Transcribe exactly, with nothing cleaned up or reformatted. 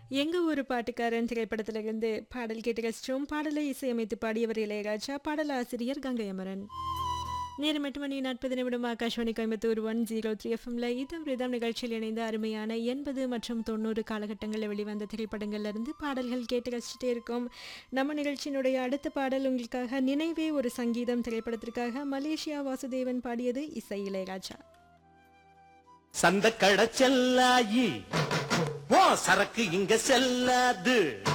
எங்க ஊரு பாட்டுக்காரன் திரைப்படத்திலிருந்து பாடல் கேட்டு ரசிச்சோம். பாடலை இசையமைத்து பாடியவர் இளையராஜா, பாடலாசிரியர் கங்கை அமரன். நேரம் எட்டு மணி நாற்பது நிமிடம். Akashvani Coimbatore one zero three எஃப்எம்ல இதம் ரிதம் நிகழ்ச்சியில் இணைந்த அருமையான எண்பது மற்றும் தொண்ணூறு காலகட்டங்களில் வெளிவந்த திரைப்படங்கள்ல இருந்து பாடல்கள் கேட்டு ரசிச்சுட்டே இருக்கோம். நம்ம நிகழ்ச்சியினுடைய அடுத்த பாடல் உங்களுக்காக நினைவே ஒரு சங்கீதம் திரைப்படத்திற்காக மலேசியா வாசுதேவன் பாடியது, இசை இளையராஜா. சந்த கடை செல்லாயி ஓ சரக்கு இங்க செல்லாது.